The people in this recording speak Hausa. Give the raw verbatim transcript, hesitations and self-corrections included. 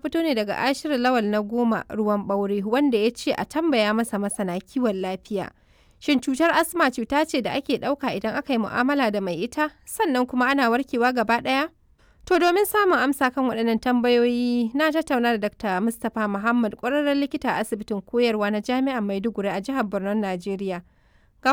fito ne daga Ashiru Lawal na Goma Ruwan Ɓaure wanda ya ce a tambaya masa masana kiwon lafiya. Shin cutar asma cuta ce da ake ɗauka idan aka yi mu'amala da mai ita, sannan kuma ana warkewa gaba ɗaya? To domin samun amsa kan waɗannan tambayoyi na tattauna da Dakta Mustapha Muhammad ƙwararren likita a asibitin koyarwa na Jami'ar Maiduguri a jihar Borno Najeriya.